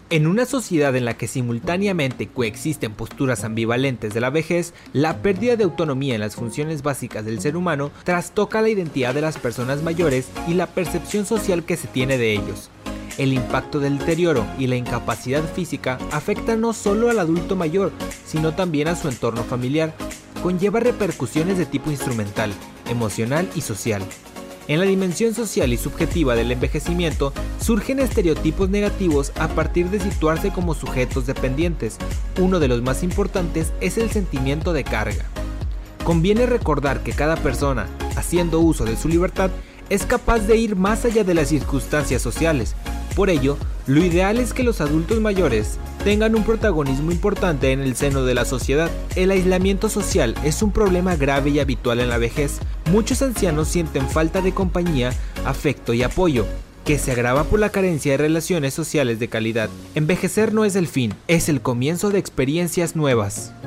En una sociedad en la que simultáneamente coexisten posturas ambivalentes de la vejez, la pérdida de autonomía en las funciones básicas del ser humano trastoca la identidad de las personas mayores y la percepción social que se tiene de ellos. El impacto del deterioro y la incapacidad física afecta no solo al adulto mayor, sino también a su entorno familiar. Conlleva repercusiones de tipo instrumental, emocional y social. En la dimensión social y subjetiva del envejecimiento, surgen estereotipos negativos a partir de situarse como sujetos dependientes. Uno de los más importantes es el sentimiento de carga. Conviene recordar que cada persona, haciendo uso de su libertad, es capaz de ir más allá de las circunstancias sociales. Por ello, lo ideal es que los adultos mayores tengan un protagonismo importante en el seno de la sociedad. El aislamiento social es un problema grave y habitual en la vejez. Muchos ancianos sienten falta de compañía, afecto y apoyo, que se agrava por la carencia de relaciones sociales de calidad. Envejecer no es el fin, es el comienzo de experiencias nuevas.